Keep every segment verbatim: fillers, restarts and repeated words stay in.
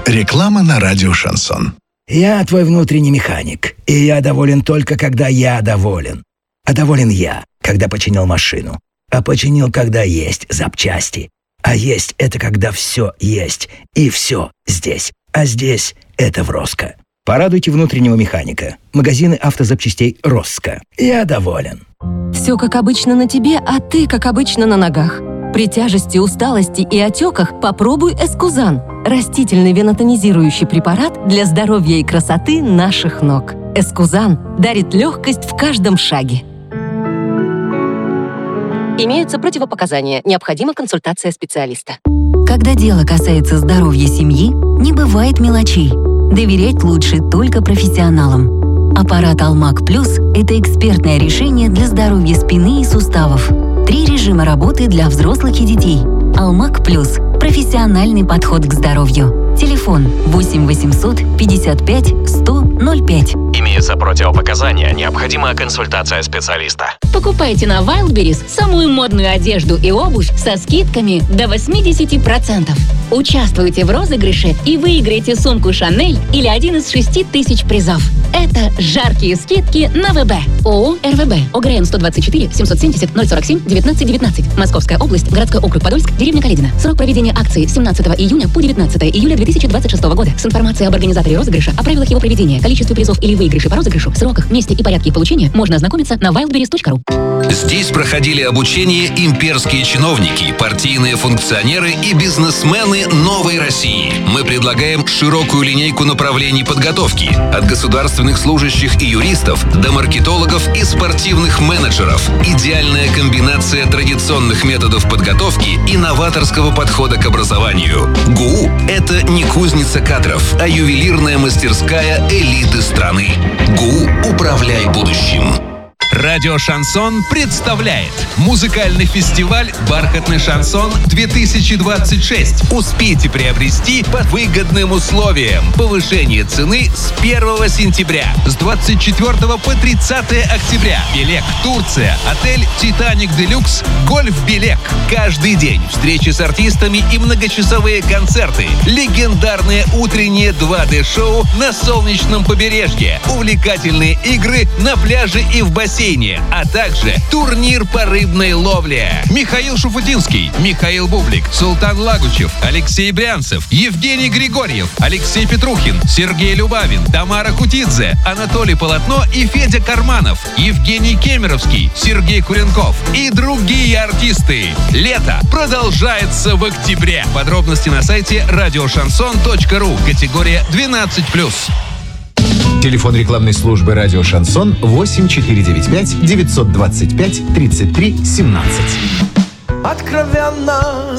Реклама на радио «Шансон». Я твой внутренний механик, и я доволен только, когда я доволен. А доволен я, когда починил машину. А починил, когда есть запчасти. А есть — это когда все есть, и все здесь. А здесь — это в Роско. Порадуйте внутреннего механика. Магазины автозапчастей «Роско». Я доволен. Все как обычно на тебе, а ты как обычно на ногах. При тяжести, усталости и отеках попробуй Эскузан. Растительный венотонизирующий препарат для здоровья и красоты наших ног. Эскузан дарит легкость в каждом шаге. Имеются противопоказания. Необходима консультация специалиста. Когда дело касается здоровья семьи, не бывает мелочей. Доверять лучше только профессионалам. Аппарат Алмак Плюс – это экспертное решение для здоровья спины и суставов. Три режима работы для взрослых и детей. Алмак Плюс – профессиональный подход к здоровью. Телефон восемь восемьсот пятьдесят пять сто ноль пять. Имеются противопоказания. Необходима консультация специалиста. Покупайте на Wildberries самую модную одежду и обувь со скидками до восемьдесят процентов. Участвуйте в розыгрыше и выиграйте сумку Шанель или один из шести тысяч призов. Это жаркие скидки на ВБ. ООО РВБ. ОГРН сто двадцать четыре семьсот семьдесят ноль сорок семь девятнадцать девятнадцать. Московская область. Городской округ Подольск. Деревня Каледино. Срок проведения акции с семнадцатого июня по девятнадцатое июля две тысячи двадцать шестого года. С информацией об организаторе розыгрыша, о правилах его проведения, количестве призов или выигрыше по розыгрышу, сроках, месте и порядке их получения можно ознакомиться на wildberries точка ру. Здесь проходили обучение имперские чиновники, партийные функционеры и бизнесмены новой России. Мы предлагаем широкую линейку направлений подготовки. От государственных служащих и юристов до маркетологов и спортивных менеджеров. Идеальная комбинация традиционных методов подготовки и новаторского подхода к образованию. ГУ – это не кузница кадров, а ювелирная мастерская элиты страны. ГУ «Управляй будущим». Радио «Шансон» представляет музыкальный фестиваль «Бархатный шансон-две тысячи двадцать шесть». Успейте приобрести по выгодным условиям. Повышение цены с первого сентября. С двадцать четвёртого по тридцатое октября. Белек, Турция. Отель «Титаник Делюкс». Гольф Белек. Каждый день встречи с артистами и многочасовые концерты. Легендарное утреннее два дэ-шоу на солнечном побережье. Увлекательные игры на пляже и в бассейне. А также турнир по рыбной ловле. Михаил Шуфутинский, Михаил Бублик, Султан Лагучев, Алексей Брянцев, Евгений Григорьев, Алексей Петрухин, Сергей Любавин, Тамара Кутидзе, Анатолий Полотно и Федя Карманов, Евгений Кемеровский, Сергей Куренков и другие артисты. Лето продолжается в октябре. Подробности на сайте радио шансон точка ру. Категория двенадцать плюс. Телефон рекламной службы «Радио Шансон» восемь четыре девять пять девятьсот двадцать пять тридцать три семнадцать. Откровенно,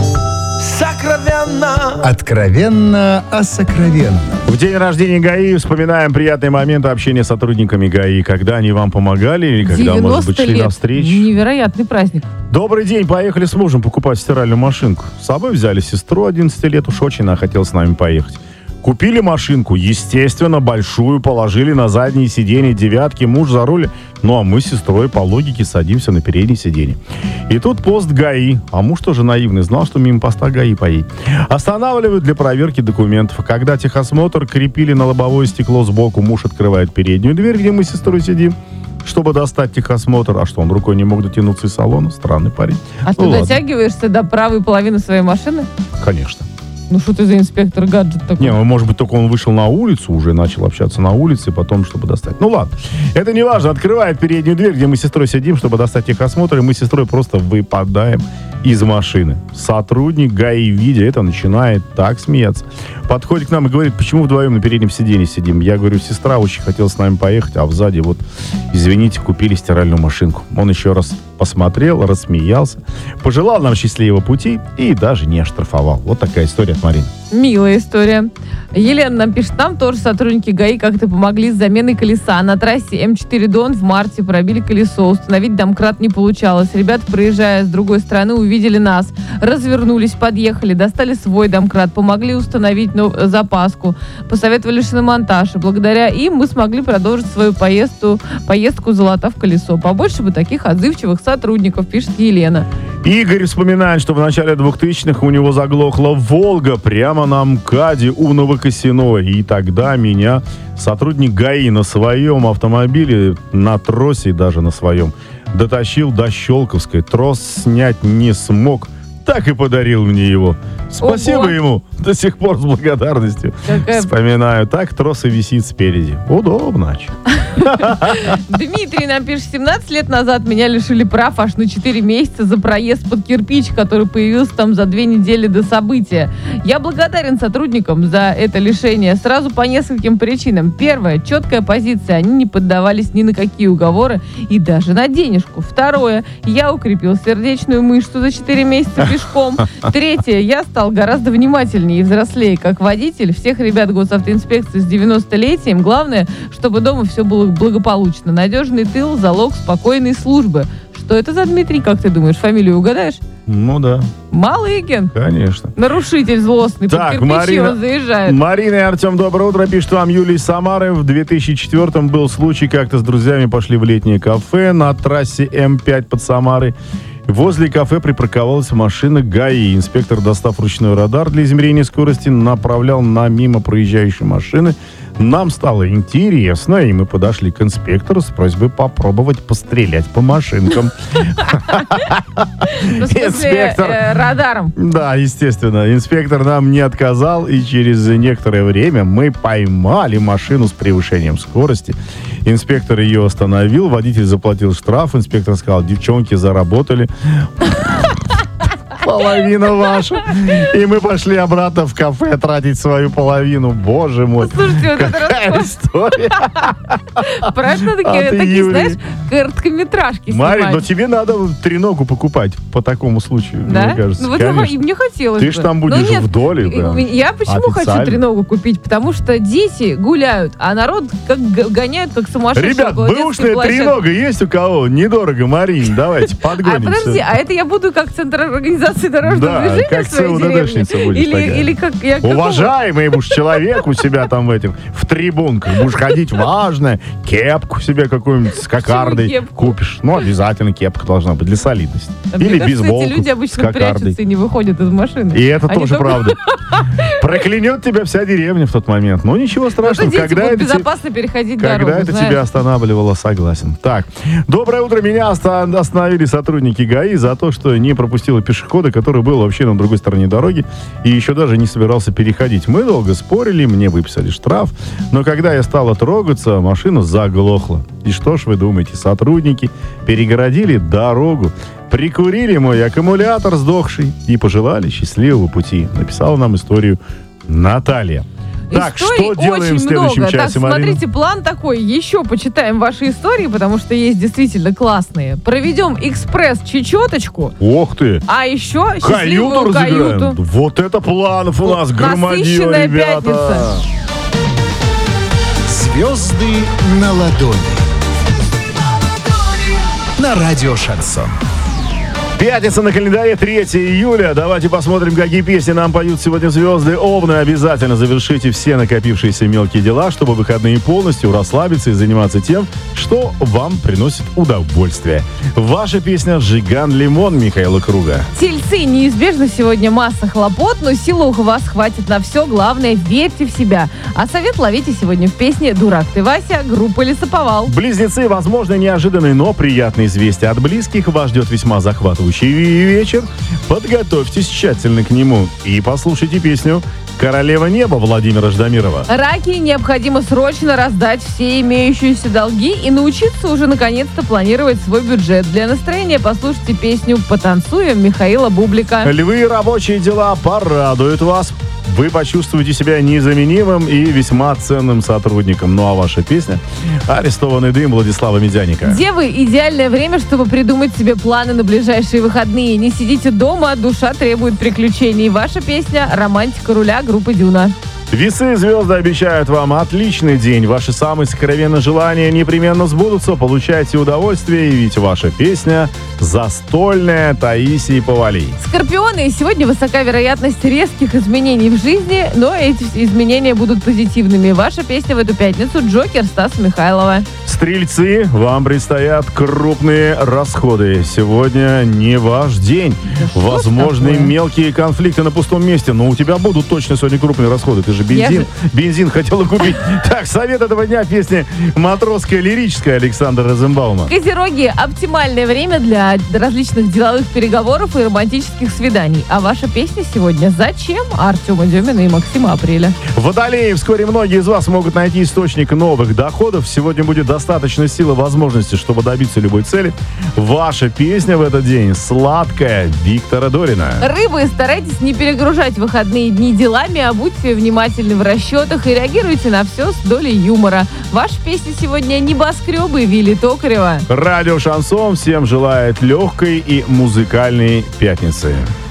сокровенно. Откровенно о сокровенном. В день рождения ГАИ вспоминаем приятные моменты общения с сотрудниками ГАИ, когда они вам помогали или когда, может быть, шли навстречу. Невероятный праздник. Добрый день, поехали с мужем покупать стиральную машинку. С собой взяли сестру одиннадцати лет, уж очень она хотела с нами поехать. Купили машинку, естественно, большую, положили на задние сиденья девятки, муж за руль, ну а мы с сестрой по логике садимся на переднее сиденье. И тут пост ГАИ, а муж тоже наивный, знал, что мимо поста ГАИ поедет. Останавливают для проверки документов. Когда техосмотр крепили на лобовое стекло сбоку, муж открывает переднюю дверь, где мы с сестрой сидим, чтобы достать техосмотр. А что, он рукой не мог дотянуться из салона? Странный парень. А ну, ты дотягиваешься до правой половины своей машины? Конечно. Ну что ты за инспектор гаджет такой? Не, ну, может быть, только он вышел на улицу, уже начал общаться на улице, потом, чтобы достать. Ну ладно, это не важно. Открывает переднюю дверь, где мы с сестрой сидим, чтобы достать техосмотр, и мы с сестрой просто выпадаем из машины. Сотрудник ГАИ, видя это, начинает так смеяться. Подходит к нам и говорит: почему вдвоем на переднем сиденье сидим? Я говорю: сестра очень хотела с нами поехать, а сзади вот, извините, купили стиральную машинку. Он еще раз посмотрел, рассмеялся, пожелал нам счастливого пути и даже не оштрафовал. Вот такая история от Марины. Милая история. Елена нам пишет: нам тоже сотрудники ГАИ как-то помогли с заменой колеса. На трассе эм четыре Дон в марте пробили колесо. Установить домкрат не получалось. Ребята, проезжая с другой стороны, увидели нас. Развернулись, подъехали, достали свой домкрат, помогли установить ну, запаску, посоветовали шиномонтаж. И благодаря им мы смогли продолжить свою поездку, поездку залатав колесо. Побольше бы таких отзывчивых сотрудников. сотрудников, пишет Елена. Игорь вспоминает, что в начале двухтысячных у него заглохла «Волга» прямо на МКАДе у Новокосино. И тогда меня сотрудник ГАИ на своем автомобиле, на тросе даже на своем, дотащил до Щелковской. Трос снять не смог, так и подарил мне его. Спасибо Ого. ему до сих пор с благодарностью. Какая... Вспоминаю. Так трос и висит спереди. Удобно. Дмитрий нам пишет: семнадцать лет назад меня лишили прав аж на четыре месяца за проезд под кирпич, который появился там за две недели до события. Я благодарен сотрудникам за это лишение сразу по нескольким причинам. Первое, четкая позиция. Они не поддавались ни на какие уговоры и даже на денежку. Второе, я укрепил сердечную мышцу за четыре месяца пешком. Третье, я стал гораздо внимательнее и взрослее как водитель. Всех ребят госавтоинспекции с девяностолетием. Главное, чтобы дома все было благополучно. Надежный тыл – залог спокойной службы. Что это за Дмитрий, как ты думаешь? Фамилию угадаешь? Ну да. Малыгин. Конечно. Нарушитель злостный. Так, под кирпичи Марина, он заезжает. Марина и Артем, доброе утро. Пишет вам Юлия из Самары. В две тысячи четвёртом был случай, как-то с друзьями пошли в летнее кафе на трассе Эм пять под Самарой. Возле кафе припарковалась машина ГАИ. Инспектор, достав ручной радар для измерения скорости, направлял на мимо проезжающие машины. Нам стало интересно, и мы подошли к инспектору с просьбой попробовать пострелять по машинкам. Инспектор... радаром. Да, естественно. Инспектор нам не отказал, и через некоторое время мы поймали машину с превышением скорости. Инспектор ее остановил, водитель заплатил штраф, инспектор сказал: девчонки заработали. Половина ваша. И мы пошли обратно в кафе тратить свою половину. Боже мой. Слушайте, вот какая это история. Правильно, такие, а такие знаешь, короткометражки снимать. Марин, но тебе надо треногу покупать по такому случаю, да? мне кажется. Ну вот я, и мне хотелось Ты бы. ж там будешь нет, в доле. Да. Я почему официально. хочу треногу купить? Потому что дети гуляют, а народ как гоняют, как сумасшедший. Ребят, бэушная тренога есть у кого? Недорого, Марин, давайте подгоним. А подожди, а это я буду как центр организации дорожного да, движения как в своей деревне? будешь или, или как я уважаемый будешь человек у себя там в этим, в трибунках. Будешь ходить важно, кепку себе какую-нибудь с кокардой купишь. Ну, обязательно кепка должна быть для солидности. А или кажется, бейсболку эти люди обычно прячутся и не выходят из машины. И это Они тоже только... правда. Проклянет тебя вся деревня в тот момент. Ну, ничего страшного. Дети когда будут это безопасно те... переходить когда дорогу. это знаешь? тебя останавливало, согласен. Так, доброе утро. Меня остановили сотрудники ГАИ за то, что не пропустила пешехода, который был вообще на другой стороне дороги и еще даже не собирался переходить. Мы долго спорили, мне выписали штраф, но когда я стала трогаться, машина заглохла. И что ж вы думаете, сотрудники перегородили дорогу, прикурили мой аккумулятор сдохший и пожелали счастливого пути. Написала нам историю Наталья. Так, историй что делаем очень в следующем много. часе, Так, Марина? смотрите, план такой. Еще почитаем ваши истории, потому что есть действительно классные. Проведем экспресс-чечеточку. Ох ты! А еще Каюту счастливую разыграем. каюту. Вот это планов у нас, громадье, Насыщенная ребята. пятница. Звезды на ладони. На радио Шансон. Пятница на календаре, третьего июля. Давайте посмотрим, какие песни нам поют сегодня звезды. Овны, обязательно завершите все накопившиеся мелкие дела, чтобы в выходные полностью расслабиться и заниматься тем, что вам приносит удовольствие. Ваша песня «Жиган Лимон» Михаила Круга. Тельцы, неизбежно сегодня масса хлопот, но силы у вас хватит на все. Главное, верьте в себя. А совет ловите сегодня в песне «Дурак ты, Вася» группы «Лесоповал». Близнецы, возможно, неожиданные, но приятные известия от близких. Вас ждет весьма захватывающий вечер. Подготовьтесь тщательно к нему и послушайте песню «Королева неба» Владимира Ждамирова. Раки, необходимо срочно раздать все имеющиеся долги и научиться уже наконец-то планировать свой бюджет. Для настроения послушайте песню «Потанцуем» Михаила Бублика. Львы, рабочие дела порадуют вас. Вы почувствуете себя незаменимым и весьма ценным сотрудником. Ну а ваша песня «Арестованный дым» Владислава Медяника. Девы, идеальное время, чтобы придумать себе планы на ближайшие выходные. Не сидите дома, душа требует приключений. Ваша песня «Романтика руля» группы «Дюна». Весы и звезды обещают вам отличный день. Ваши самые сокровенные желания непременно сбудутся. Получайте удовольствие, и ведь ваша песня застольная Таисии Повалий. Скорпионы, сегодня высока вероятность резких изменений в жизни, но эти изменения будут позитивными. Ваша песня в эту пятницу «Джокер» Стаса Михайлова. Стрельцы, вам предстоят крупные расходы. Сегодня не ваш день. Да возможны мелкие конфликты на пустом месте, но у тебя будут точно сегодня крупные расходы. Ты же бензин, же... бензин хотела купить. Так, совет этого дня — песня «Матросская лирическая» Александра Розенбаума. Козероги, оптимальное время для различных деловых переговоров и романтических свиданий. А ваша песня сегодня «Зачем?» Артема Демина и Максима Апреля. Водолеи, вскоре многие из вас могут найти источник новых доходов. Сегодня будет достаточно сил и возможностей, чтобы добиться любой цели. Ваша песня в этот день «Сладкая» Виктора Дорина. Рыбы, старайтесь не перегружать выходные дни делами, а будьте внимательны в расчетах и реагируйте на все с долей юмора. Ваша песня сегодня «Небоскребы» Вилли Токарева. Радио Шансон всем желает легкой и музыкальной пятницы.